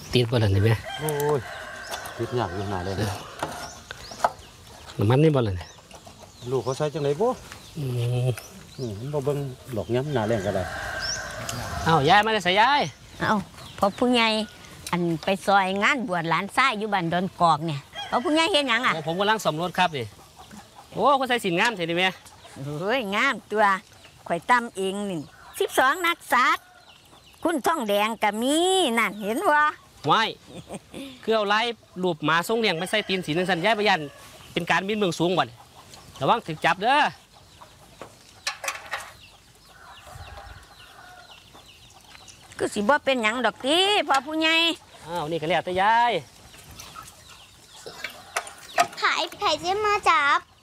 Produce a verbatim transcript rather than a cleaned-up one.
ตีนบ่ล่ะนี่แม่โอ้ยติดยากอยู่หนาเลยนะน้ำมันนี่บ่ล่ะนี่ลูกเขาใส่จังไรบ่อืมอืมบ่เบิ่งหลอกย้ำหนาแรงก็ได้เอ้ายายมาได้ใส่ยายเอ้าพอผู้ใหญ่อันไปซอยงานบวชหลานชายอยู่บ้านดอนกอกเนี่ยพอผู้ใหญ่เฮ็ดหยังอ่ะผมกำลังสำรวจครับดิโอ้เขาใส่สินงามใช่ดิแม่เฮ้ยงามตัวข่อยตั้มเองนี่สิบสองนักสัตว์คุณท่องแดงก็มีนั่นเห็นวะว้ายคือเอาไล่รูปหมาทรงเลี้ยงไม่ใส่ตีนสีนึงสัญญาประยันเป็นการบินเมืองสูงบ่นระวังถึกจับเด้อก็สิบ่เป็นหยังดอกตีพอผู้ใหญ่อ้าวนี่ก็แล้วแต่ยายไข่ไข่จะมาจับ